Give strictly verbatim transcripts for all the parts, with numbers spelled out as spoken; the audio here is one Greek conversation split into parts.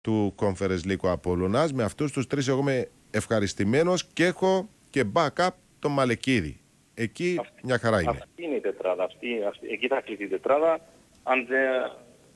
του Conference League ο Απόλλωνας. Με αυτούς τους τρεις εγώ είμαι ευχαριστημένος και έχω και backup τον Μαλεκίδη. Εκεί αυτή, μια χαρά είναι. Αυτή είναι η τετράδα. Αυτή, αυτή, εκεί θα κλείσει η τετράδα. Αν δεν...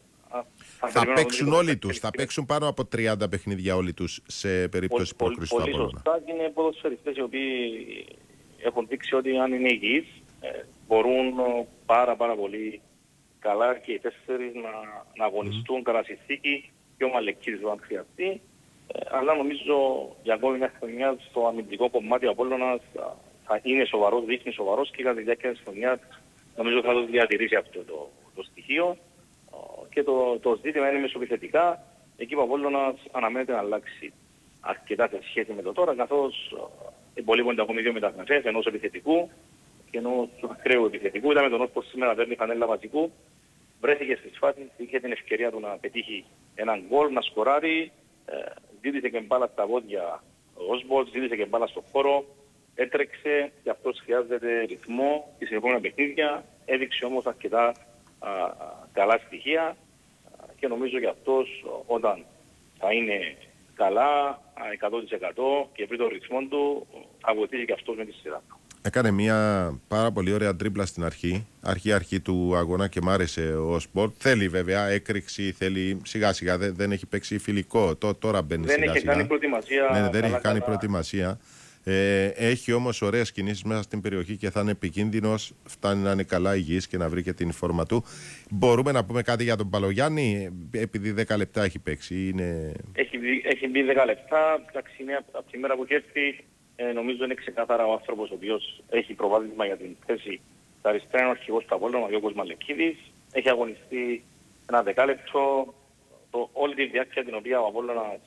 Θα, θα παίξουν όλοι τους, θα παίξουν πάνω από τριάντα παιχνίδια όλοι τους σε περίπτωση πρόκρισης του Απόλλωνα. Πολύ σωστά, και είναι ποδοσφαιριστές οι οποίοι έχουν δείξει ότι αν είναι υγιείς ε, μπορούν πάρα πάρα πολύ καλά και οι τέσσερις να, να αγωνιστούν mm. καλά συνθήκη και ο Μαλεκίδης αν χρειαστεί. Ε, αλλά νομίζω για ακόμη μια χρονιά στο αμυντικό κομμάτι ο Απόλλωνας θα είναι σοβαρός, δείχνει σοβαρός και κατά τη διάρκεια της χρονιάς νομίζω θα το διατηρήσει αυτό το, το στοιχείο. Και το, το ζήτημα είναι μεσοπιθετικά. Εκεί ο Απόλλωνας αναμένεται να αλλάξει αρκετά σε σχέση με το τώρα, καθώς υπολείπονται ακόμη δύο μεταγραφές, ενός επιθετικού και ενός ακραίου επιθετικού. Είδαμε τον Όσπορ σήμερα παίρνει φανέλα βασικού. Βρέθηκε στις φάσεις, είχε την ευκαιρία του να πετύχει έναν γκολ, να σκοράρει. Ε, ζήτησε και μπάλα στα πόδια ο Όσπορ, ζήτησε και μπάλα στον χώρο. Έτρεξε και αυτός χρειάζεται ρυθμό και σε επόμενα παιχνίδια. Έδειξε όμως αρκετά α, α, καλά στοιχεία και νομίζω και αυτός όταν θα είναι καλά εκατό τοις εκατό και βρει τον ρυθμό του θα βοηθήσει και αυτός με τη σειρά του. Έκανε μια πάρα πολύ ωραία τρίπλα στην αρχή, αρχή-αρχή του αγώνα και μ' άρεσε ο Σπορτ. Θέλει βέβαια έκρηξη, θέλει σιγά σιγά, δεν, δεν έχει παίξει φιλικό, Τό, τώρα μπαίνει δεν σιγά έχει σιγά. Κάνει προετοιμασία, ναι, δεν καλά, έχει κάνει καλά. προετοιμασία. Ε, έχει όμως ωραίες κινήσεις μέσα στην περιοχή και θα είναι επικίνδυνος, φτάνει να είναι καλά υγιής και να βρει και την φόρμα του. Μπορούμε να πούμε κάτι για τον Παλογιάννη, επειδή δέκα λεπτά έχει παίξει. Είναι... Έχει, έχει μπει δέκα λεπτά, εντάξει, από τη μέρα που έχει έρθει ε, νομίζω είναι ξεκάθαρα ο άνθρωπος ο οποίος έχει προβάδισμα για την θέση στα αριστερά, είναι ο αρχηγός του Απόλλωνα, ο Γιώργος Μαλεκίδης. Έχει αγωνιστεί ένα δεκάλεπτο, το, όλη τη διάρκεια την οποία ο Απόλλωνας,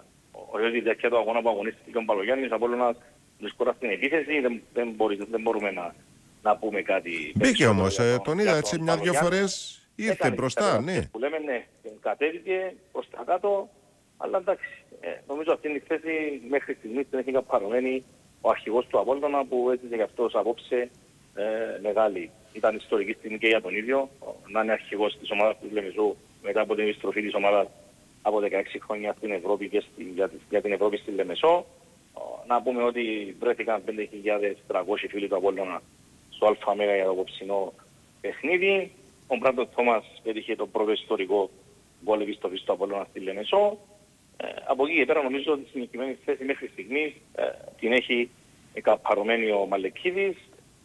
όλη τη διάρκεια του αγώνα που αγωνίστηκε ο Παλογιάννης, ο Απόλλωνας βρισκόταν στην επίθεση, δεν, δεν, μπορεί, δεν μπορούμε να, να πούμε κάτι. Μπήκε όμως, ε, τον είδα έτσι μια-δυο φορές, ήρθε έκανε μπροστά, ναι. Που λέμε, ναι, κατέβηκε προς τα κάτω, αλλά εντάξει, ε, νομίζω αυτή είναι η θέση μέχρι στιγμής την έχει καπαρωμένη ο αρχηγός του Απόλλωνα που έζησε γι' αυτός απόψε ε, μεγάλη. Ήταν ιστορική στιγμή και για τον ίδιο, να είναι αρχηγός της ομάδας του Λεμεσού μετά από την επιστροφή της ομάδας από δεκαέξι χρόνια στην Ευρώπη και στη, για, για την Ευρώπη στη Λεμεσό. Να πούμε ότι βρέθηκαν πέντε χιλιάδες τριακόσιοι φίλοι του Απόλλωνα στο ΑΜΕΓΑ για το απόψινό παιχνίδι. Ο Μπράντον Θόμας πέτυχε το πρώτο ιστορικό γκολ επιστροφής του Απόλλωνα στη Λεμεσό. Ε, από εκεί και πέρα νομίζω ότι στην συγκεκριμένη θέση μέχρι στιγμής ε, την έχει καπαρωμένη ο Μαλεκίδης.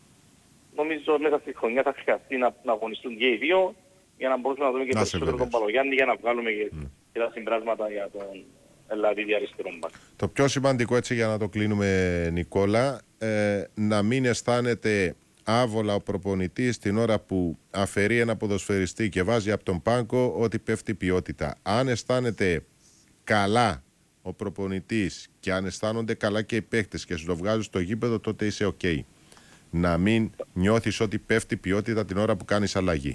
Νομίζω μέσα στη χρονιά θα χρειαστεί να, να αγωνιστούν και οι δύο για να μπορούμε να δούμε και περισσότερο τον Παλογιάννη για να βγάλουμε και, mm. και τα συμπράσματα για τον Ελλαδίδη αριστερόν μπακ. Το πιο σημαντικό έτσι για να το κλείνουμε, Νικόλα, ε, να μην αισθάνεται άβολα ο προπονητής την ώρα που αφαιρεί ένα ποδοσφαιριστή και βάζει από τον πάγκο ότι πέφτει ποιότητα. Αν αισθάνεται καλά ο προπονητής και αν αισθάνονται καλά και οι παίχτες και σου το βγάζουν στο γήπεδο, τότε είσαι ok. Να μην νιώθεις ότι πέφτει ποιότητα την ώρα που κάνεις αλλαγή.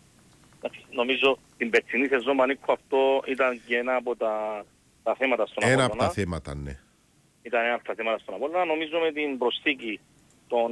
Νομίζω την περσινή σεζόν, Μανίκο, αυτό ήταν και ένα από τα, τα θέματα στον Απόλλωνα. Ένα από τα θέματα, ναι. Ήταν ένα από τα θέματα στον Απόλλωνα. Νομίζω με την προσθήκη των,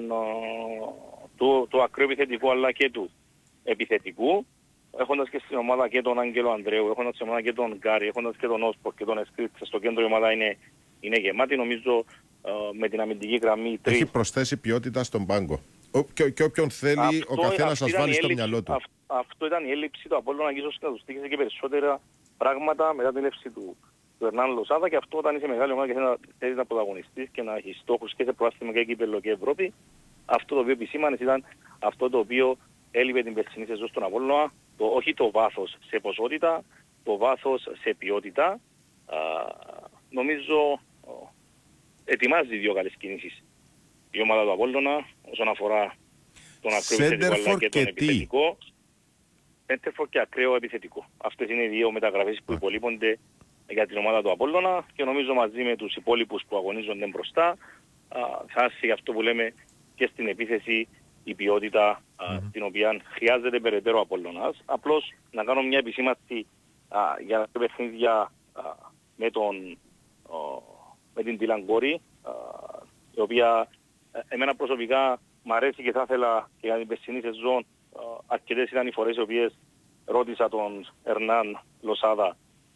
του, του ακραίου επιθετικού αλλά και του επιθετικού, έχοντας και στην ομάδα και τον Άγγελο Ανδρέου, έχοντας στην ομάδα και τον Γκάρι, έχοντας και τον Όσπορ και τον Εσκρίτ, στο κέντρο η ομάδα είναι, είναι γεμάτη. Νομίζω με την αμυντική γραμμή τρεις. Έχει προσθέσει ποιότητα στον πάγκο. Ο, και, και όποιον θέλει αυτό, ο καθένας σας βάλει στο μυαλό του. Αυτό, αυτό ήταν η έλλειψη του Απόλλωνα και ίσως να του στήχησε και περισσότερα πράγματα μετά την έλευση του, του Ερνάν Λοσάδα, και αυτό όταν είσαι μεγάλη ομάδα και θέλεις να πρωταγωνιστείς και να έχεις στόχους και σε προάστημα και κύπελλο και Ευρώπη, αυτό το οποίο επισήμανες ήταν αυτό το οποίο έλειπε την περσινή σεζόν στον Απόλλωνα, το, όχι το βάθος σε ποσότητα, το βάθος σε ποιότητα. Α, νομίζω ετοιμάζει δύο καλές κινήσεις η ομάδα του Απόλλωνα όσον αφορά τον ακραίο επιθετικό αλλά και τον επιθετικό. Σέντερφορ και ακραίο επιθετικό. Αυτές είναι οι δύο μεταγραφές που υπολείπονται για την ομάδα του Απόλλωνα και νομίζω μαζί με τους υπόλοιπους που αγωνίζονται μπροστά α, θα έρθει αυτό που λέμε και στην επίθεση η ποιότητα α, mm-hmm. την οποία χρειάζεται περαιτέρω ο Απόλλωνας. Απλώς να κάνω μια επισήμανση για τα παιχνίδια με, τον, α, με την Τιλαγκόρη, η οποία εμένα προσωπικά μ' αρέσει και θα ήθελα και για την περσινή σεζόν αρκετές ήταν οι φορές οι οποίες ρώτησα τον Ερνάν Λοσάδα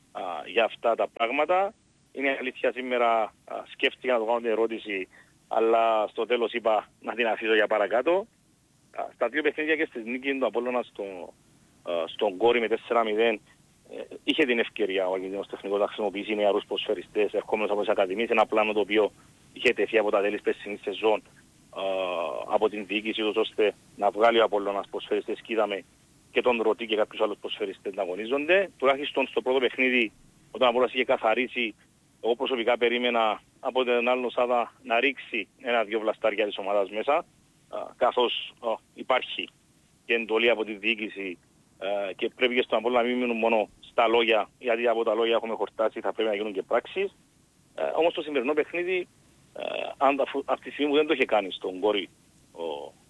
α, για αυτά τα πράγματα. Είναι αλήθεια σήμερα α, σκέφτηκα να το κάνω την ερώτηση, αλλά στο τέλος είπα να την αφήσω για παρακάτω. Α, στα δύο παιχνίδια και στις νίκες του Απόλλωνα στο, α, στον Κόρη με τέσσερα μηδέν ε, είχε την ευκαιρία ο Αργεντινός Τεχνικός να χρησιμοποιήσει νεαρούς ποδοσφαιριστές ερχόμενος από τις ακαδημίες, ένα πλάνο το οποίο είχε τεθεί από τα τέλη της περσινής σεζόν α, από την διοίκηση τους, ώστε να βγάλει ο Απόλλωνας ποδοσφαιριστές και είδαμε και τον Ρωτή και κάποιους άλλους ποδοσφαιριστές να αγωνίζονται. Τουλάχιστον στο πρώτο παιχνίδι, όταν ο Απόλλωνας είχε καθαρίσει, εγώ προσωπικά περίμενα από την άλλη Λοσάδα να ρίξει ένα-δυο βλαστάρια της ομάδας μέσα, α, καθώς α, υπάρχει και εντολή από τη διοίκηση α, και πρέπει και στον Απόλλωνα να μην μείνουν μόνο στα λόγια, γιατί από τα λόγια έχουμε χορτάσει, θα πρέπει να γίνουν και πράξεις. Α, όμως το σημερινό παιχνίδι, α, αν, αφού, αυτή τη στιγμή που δεν το είχε κάνει στον Κόρη ο,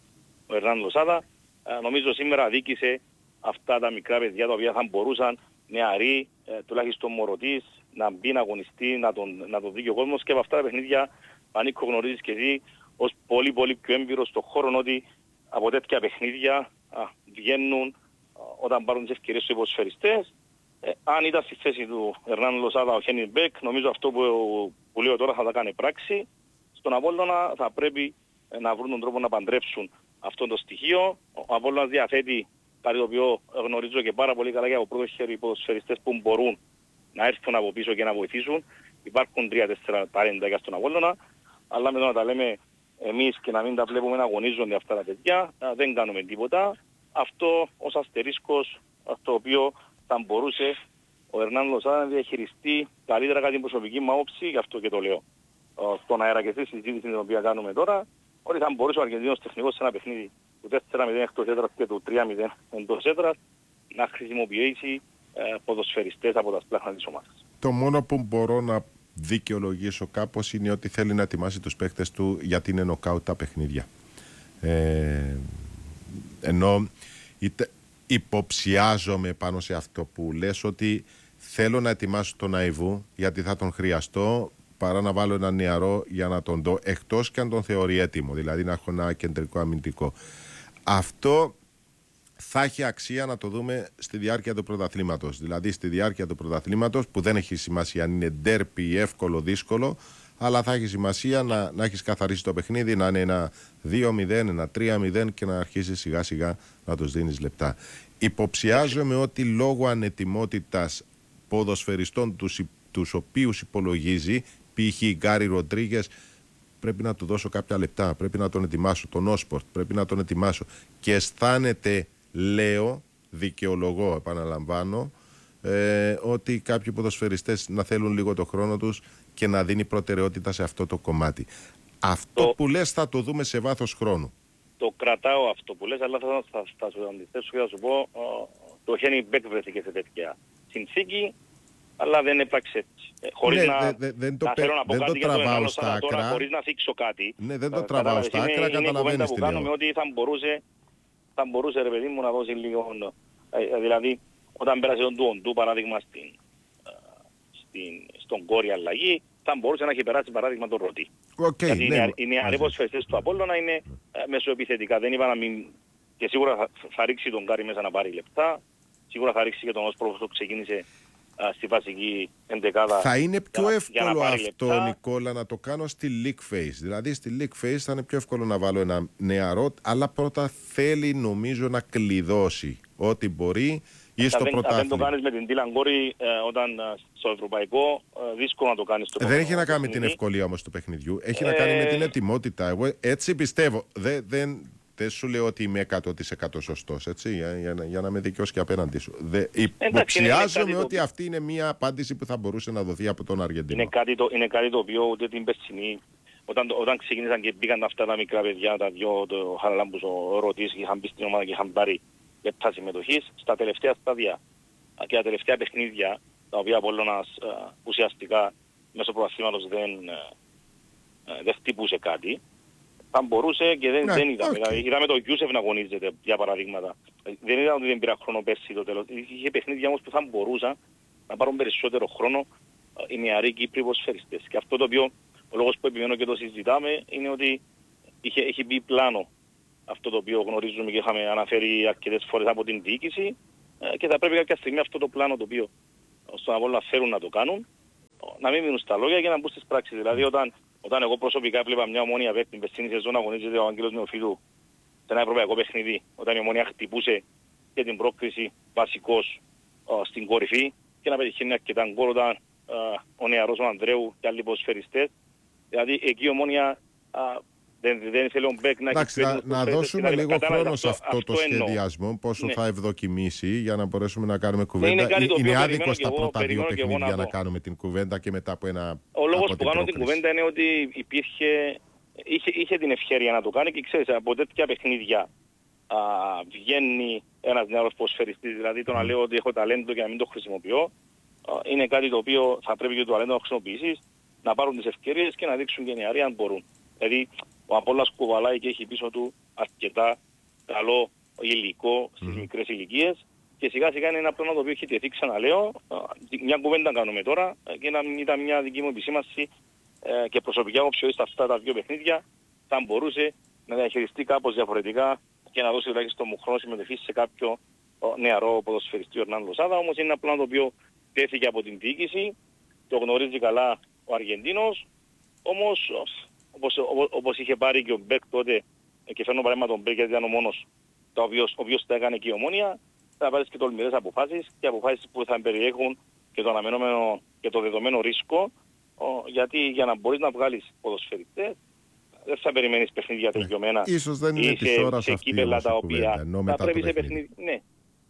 ο Ερνάν Λοσάδα, α, νομίζω σήμερα δίκησε αυτά τα μικρά παιδιά τα οποία θα μπορούσαν νεαροί, ε, τουλάχιστον Μωρωτής, να μπει να αγωνιστεί, να τον, να τον δει και ο κόσμος, και από αυτά τα παιχνίδια, Πανίκο, γνωρίζεις και εσύ ως πολύ πολύ πιο έμπειρος στον χώρο, ότι από τέτοια παιχνίδια α, βγαίνουν α, όταν πάρουν τις ευκαιρίες τους οι ποδοσφαιριστές. Ε, αν ήταν στη θέση του Ερνάν Λοσάδα ο Χένιν Μπεκ, νομίζω αυτό που, που λέω τώρα θα τα κάνει πράξη. Στον Απόλλωνα θα πρέπει ε, να βρουν τον τρόπο να παντρέψουν αυτό το στοιχείο. Ο Απόλλωνας διαθέτει κάτι το οποίο γνωρίζω και πάρα πολύ καλά και από πρώτο χέρι ποδοσφαιριστές που μπορούν να έρθουν από πίσω και να βοηθήσουν. Υπάρχουν τρία-τέσσερα ταλέντα στον Απόλλωνα, αλλά με το να τα λέμε εμείς και να μην τα βλέπουμε να αγωνίζονται αυτά τα παιδιά, δεν κάνουμε τίποτα. Αυτό ως αστερίσκος, το οποίο θα μπορούσε ο Ερνάν Λοσάδα να διαχειριστεί καλύτερα κατά την προσωπική μου άποψη, γι' αυτό και το λέω στον αέρα και στη συζήτηση την οποία κάνουμε τώρα, ότι θα μπορούσε ο Αργεντινός Τεχνικός σε ένα παιχνίδι του τέσσερα μηδέν εκτός έδρας και του τρία μηδέν εντός έδρας να χρησιμοποιήσει ε, ποδοσφαιριστές από τα σπλάχνα της ομάδας. Το μόνο που μπορώ να δικαιολογήσω κάπως είναι ότι θέλει να ετοιμάσει τους παίκτες του γιατί είναι νοκάουτ τα παιχνίδια. Ε, ενώ είτε, υποψιάζομαι πάνω σε αυτό που λες, ότι θέλω να ετοιμάσω τον Αϊβού γιατί θα τον χρειαστώ, παρά να βάλω έναν νεαρό για να τον δω, εκτός και αν τον θεωρεί έτοιμο, δηλαδή να έχω ένα κεντρικό αμυντικό. Αυτό θα έχει αξία να το δούμε στη διάρκεια του πρωταθλήματος. Δηλαδή στη διάρκεια του πρωταθλήματος, που δεν έχει σημασία αν είναι ντέρπι, εύκολο, δύσκολο, αλλά θα έχει σημασία να, να έχεις καθαρίσει το παιχνίδι, να είναι ένα δύο μηδέν, ένα τρία μηδέν και να αρχίσεις σιγά σιγά να τους δίνεις λεπτά. Υποψιάζομαι ότι λόγω ανετοιμότητας ποδοσφαιριστών τους, τους οποίους υπολογίζει, π.χ. Γκάρι Ροντρίγκες, πρέπει να του δώσω κάποια λεπτά, πρέπει να τον ετοιμάσω, τον Όσπορτ, πρέπει να τον ετοιμάσω. Και αισθάνεται, λέω, δικαιολογώ, επαναλαμβάνω, ε, ότι κάποιοι ποδοσφαιριστές να θέλουν λίγο το χρόνο τους και να δίνει προτεραιότητα σε αυτό το κομμάτι. Αυτό το, που λες θα το δούμε σε βάθος χρόνου. Το κρατάω αυτό που λες, αλλά θα, θα, θα σου αντιθέσω και θα σου πω, ο, το Χένι Μπεκ βρέθηκε σε τέτοια συνθήκη, αλλά δεν έπραξε έτσι. Ε, χωρίς ναι, να, δε, δε, να θέλω να πω δεν κάτι το για το στα άκρα, τώρα, χωρίς να θίξω κάτι. Ναι, δεν το τραβάω στα άκρα, είναι, καταλαβαίνεις τι λέω. Είναι ότι θα μπορούσε, θα μπορούσε ρε παιδί μου να δώσει λίγο, ε, δηλαδή όταν πέρασε τον του οντού παράδειγμα στην, στην, στον Κόρη αλλαγή, θα μπορούσε να έχει περάσει παράδειγμα τον Ρωτή. Okay, γιατί ναι, οι νεαροί ποδοσφαιριστές του Απόλλωνα είναι ε, μεσοεπιθετικά. Δεν είπα να μην... Και σίγουρα θα, θα ρίξει τον Κάρι μέσα να πάρει λεπτά. Σίγουρα θα ρίξει και τον Όσπροφο που ξεκίνησε α, στη βασική εντεκάδα. Θα είναι πιο για, εύκολο για αυτό, λεπτά. Νικόλα, να το κάνω στη league phase. Δηλαδή στη league phase θα είναι πιο εύκολο να βάλω ένα νεαρό, αλλά πρώτα θέλει νομίζω να κλειδώσει ό,τι μπορεί ή στο πρωτάθλημα. Αν δεν το κάνεις με την Τίλαν Κόρη ε, όταν ε, στο ευρωπαϊκό, ε, δύσκολο να το κάνεις στο Δεν έχει να κάνει με την ευκολία όμως του παιχνιδιού. Έχει ε... να κάνει με την ετοιμότητα. Εγώ έτσι πιστεύω. Δεν, δεν, δεν σου λέω ότι είμαι εκατό τοις εκατό σωστός, έτσι, για, για, για να με δικαιώσει και απέναντί σου. Υποψιάζομαι ότι το... αυτή είναι μια απάντηση που θα μπορούσε να δοθεί από τον Αργεντινό. Είναι κάτι το, είναι κάτι το οποίο ούτε την περσινή, όταν, όταν ξεκίνησαν και μπήκαν αυτά τα μικρά παιδιά, τα δυο, το Χαραλάμπους, ο Ρωτής, είχαν μπει στην ομάδα και είχαν πάρει λεπτά συμμετοχής, στα τελευταία στάδια και τα τελευταία παιχνίδια, τα οποία ο Απόλλωνας uh, ουσιαστικά μέσω πρωταθλήματος δεν, uh, δεν χτυπούσε κάτι, θα μπορούσε και δεν, ναι, δεν είδαμε. Okay. Δηλαδή, είδαμε τον Γιούσεφ να αγωνίζεται, για παραδείγματα. Δεν είδαμε ότι δεν πήρα χρόνο πέρσι το τέλος. Είχε παιχνίδια όμως που θα μπορούσαν να πάρουν περισσότερο χρόνο uh, οι νεαροί Κύπροι ποδοσφαιριστές. Και αυτό το οποίο, ο λόγος που επιμένω και το συζητάμε, είναι ότι είχε, έχει μπει πλάνο αυτό το οποίο γνωρίζουμε και είχαμε αναφέρει αρκετές φορές από την διοίκηση, ε, και θα πρέπει κάποια στιγμή αυτό το πλάνο το οποίο στον Απόλλωνα θέλουν να το κάνουν, να μην μείνουν στα λόγια και να μπουν στις πράξεις. Δηλαδή όταν, όταν εγώ προσωπικά βλέπα μια Ομόνια παίκτη με στην σεζόν αγωνίζεται ο Άγγελος Νεοφύλου σε ένα ευρωπαϊκό παιχνίδι, όταν η Ομόνια χτυπούσε και την πρόκριση βασικός uh, στην κορυφή και να πετυχαίνει αρκετά γκολ όταν uh, ο νεαρός ο Ανδρέου και άλλοι ποδοσφαιριστές. Δηλαδή εκεί η Ομόνια uh, δεν, δεν ήθελε ο Μπέκ να... Εντάξει, να, να δώσουμε δηλαδή, λίγο χρόνο αυτό, σε αυτό, αυτό το σχεδιασμό, πόσο ναι. θα ευδοκιμήσει για να μπορέσουμε να κάνουμε κουβέντα. Ναι, είναι, είναι άδικο στα πρώτα δύο παιχνίδια να, να κάνουμε την κουβέντα και μετά από ένα... Ο λόγος που κάνω την κουβέντα είναι ότι υπήρχε, είχε, είχε την ευχέρεια να το κάνει και ξέρεις, από τέτοια παιχνίδια α, βγαίνει ένας νεαρός ποδοσφαιριστής, δηλαδή το να λέω ότι έχω ταλέντο και να μην το χρησιμοποιώ, α, είναι κάτι το οποίο θα πρέπει και το ταλέντο να χρησιμοποιήσεις, να πάρουν τις ευκαιρίες και να δείξουν και οι νεαροί αν μπορούν. Δηλαδή ο Απόλλωνας κουβαλάει και έχει πίσω του αρκετά καλό υλικό στις mm. μικρές ηλικίες και σιγά σιγά είναι ένα πράγμα το οποίο έχει τεθεί, ξαναλέω, μια κουβέντα κάνουμε τώρα και να ήταν μια δική μου επισήμανση ε, και προσωπικά όποιος στα αυτά τα δύο παιχνίδια θα μπορούσε να διαχειριστεί κάπως διαφορετικά και να δώσει τουλάχιστον μου χρόνο συμμετοχής σε κάποιο νεαρό ποδοσφαιριστή Ορνάν Λοσάδα. Όμως είναι ένα πράγμα το οποίο τέθηκε από την διοίκηση, το γνωρίζει καλά ο Αργεντίνος, όμως όπως, όπως είχε πάρει και ο Μπέκ τότε, και φέρνω παράδειγμα τον Μπέκ γιατί ήταν ο μόνος ο οποίος, ο οποίος τα έκανε και η Ομόνια, θα πάρεις και τολμηρές αποφάσεις και αποφάσεις που θα περιέχουν και το αναμενόμενο και το δεδομένο ρίσκο, ο, γιατί για να μπορείς να βγάλεις ποδοσφαιριστές δεν θα περιμένεις παιχνίδια τελειωμένα. Ίσως δεν είναι της ώρας σε αυτή κύπελα τα οποία θα πρέπει σε παιχνίδι. Ναι.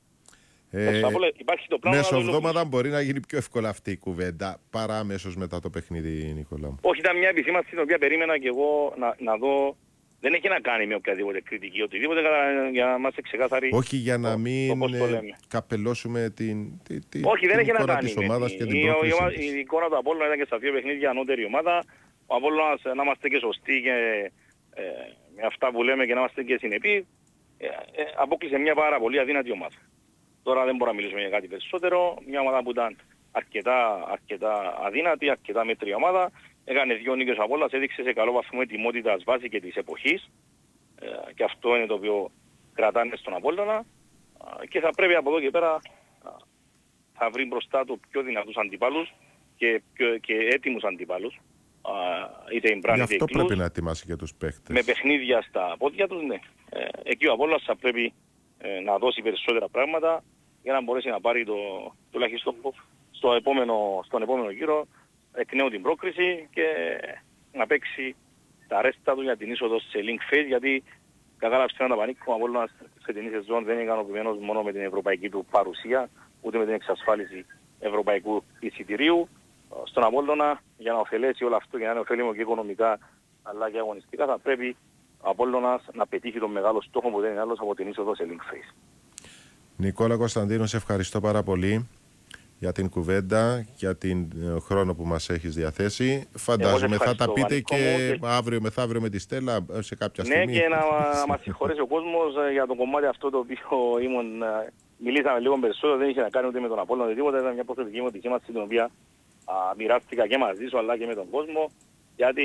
Ε, Μεσοβδόμαδα μπορεί να γίνει πιο εύκολα αυτή η κουβέντα παρά αμέσως μετά το παιχνίδι, Νικόλα μου. Όχι, ήταν μια επισήμανση την οποία περίμενα και εγώ να, να δω. Δεν έχει να κάνει με οποιαδήποτε κριτική, οτιδήποτε για να είμαστε ξεκάθαροι. Όχι για να το, μην το καπελώσουμε την, την, την, Όχι, δεν την έχει εικόνα να της κάνει ομάδας η, και την η, πρόκληση. Η, η, η εικόνα του Απόλλωνα ήταν και στα δύο παιχνίδια ανώτερη ομάδα. Ο Απόλλωνας να είμαστε και σωστοί και ε, με αυτά που λέμε και να είμαστε και συνεπείς, ε, ε, απόκλεισε μια πάρα πολύ αδύνατη ομάδα. Τώρα δεν μπορούμε να μιλήσουμε για κάτι περισσότερο. Μια ομάδα που ήταν αρκετά, αρκετά αδύνατη, αρκετά μέτρη ομάδα. Έκανε δύο νίκες ο Απόλλωνας, έδειξε σε καλό βαθμό ετοιμότητας βάση και της εποχής. Ε, και αυτό είναι το οποίο κρατάνε στον Απόλλωνα. Ε, και θα πρέπει από εδώ και πέρα ε, θα βρει μπροστά του πιο δυνατούς αντιπάλους και, πιο, και έτοιμους αντιπάλους. Ε, είτε η Μπράνη, Γι' αυτό πρέπει να ετοιμάσει και τους παίχτες. Με παιχνίδια στα πόδια τους, ναι. Ε, εκεί ο Απόλλωνας θα πρέπει ε, να δώσει περισσότερα πράγματα για να μπορέσει να πάρει το, τουλάχιστον στο επόμενο, στον επόμενο γύρο εκ νέου την πρόκριση και να παίξει τα ρέστα του για την είσοδο σε link phase, γιατί κακά ψηλά τα πανίκουμε, ο Απόλλωνας σε την σεζόν δεν είναι ικανοποιημένος μόνο με την ευρωπαϊκή του παρουσία, ούτε με την εξασφάλιση ευρωπαϊκού εισιτηρίου. Στον Απόλλωνα, για να ωφελέσει όλο αυτό και να είναι ωφέλιμο και οικονομικά αλλά και αγωνιστικά, θα πρέπει ο Απόλλωνας να πετύχει τον μεγάλο στόχο που δεν είναι άλλος από την είσοδο σε link phase. Νικόλα Κωνσταντίνου, σε ευχαριστώ πάρα πολύ για την κουβέντα, για την χρόνο που μας έχεις διαθέσει. Φαντάζομαι θα τα πείτε και, και αύριο μεθαύριο με τη Στέλλα σε κάποια στιγμή. Ναι, και να μας συγχωρέσει ο κόσμος για το κομμάτι αυτό το οποίο ήμουν, μιλήσαμε λίγο περισσότερο, δεν είχε να κάνει ούτε με τον Απόλλωνα, τίποτα, ήταν μια προσωπική μου επισήμανση την οποία α, μοιράστηκα και μαζί σου αλλά και με τον κόσμο, γιατί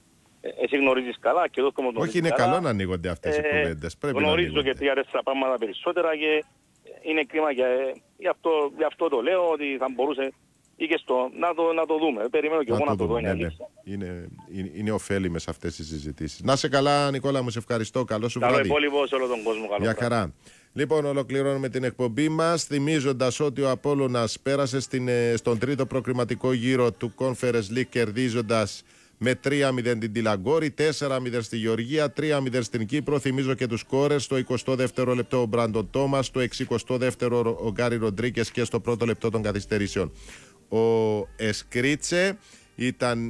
εσύ γνωρίζεις καλά και εδώ como τον Όχι, είναι καλά. Καλό να ανοίγονται αυτές οι ε, κουβέντες. Πρέπει γνωρίζω να και τρία-τέσσερα πράγματα περισσότερα και είναι κρίμα και γι' αυτό, γι' αυτό το λέω ότι θα μπορούσε ή και στο, να, το, να το δούμε. Περιμένω και να εγώ το να το δω. Ναι, ναι. Είναι, είναι, είναι ωφέλιμες αυτές τις συζητήσεις. Να σε καλά, Νικόλα μου, σε ευχαριστώ. Καλό σου βράδυ. Καλό υπόλοιπο σε όλο τον κόσμο. Καλό Για χαρά. Λοιπόν, ολοκληρώνουμε την εκπομπή μας, θυμίζοντας ότι ο Απόλλωνας πέρασε στην, στον τρίτο προκριματικό γύρο του Conference League, κερδίζοντας με τρία μηδέν την Τιλαγκόρη, τέσσερα μηδέν στη Γεωργία, τρία μηδέν στην Κύπρο. Θυμίζω και τους σκόρερ: στο εικοστό δεύτερο λεπτό ο Μπράντον Τόμας, στο εξηκοστό δεύτερο ο Γκάρι Ροντρίκες και στο πρώτο λεπτό των καθυστερήσεων ο Εσκρίτσε ήταν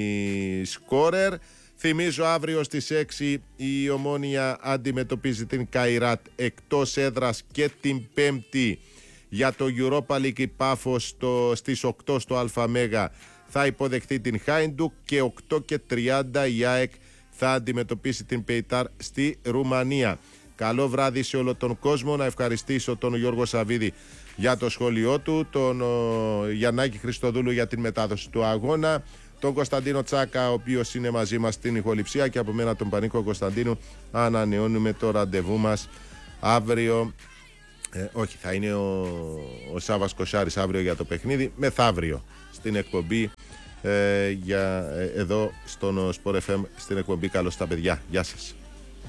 η σκόρερ. Θυμίζω αύριο στις έξι η Ομόνια αντιμετωπίζει την Καϊράτ εκτός έδρας και την Πέμπτη για το Europa League η Πάφος στις οκτώ στο ΑΜΕΓΑ θα υποδεχθεί την Χάιντουκ και οκτώ και τριάντα η ΑΕΚ θα αντιμετωπίσει την Πεϊτάρ στη Ρουμανία. Καλό βράδυ σε όλο τον κόσμο. Να ευχαριστήσω τον Γιώργο Σαββίδη για το σχόλιο του, τον ο, Γιαννάκη Χριστοδούλου για την μετάδοση του αγώνα, τον Κωνσταντίνο Τσάκα ο οποίος είναι μαζί μας στην ηχοληψία και από μένα τον Πανίκο Κωνσταντίνου ανανεώνουμε το ραντεβού μας αύριο Ε, όχι, θα είναι ο, ο Σάββας Κοσάρης αύριο για το παιχνίδι, μεθαύριο στην εκπομπή ε, για, ε, εδώ στον Sport εφ εμ, στην εκπομπή Καλώς τα παιδιά. Γεια σας.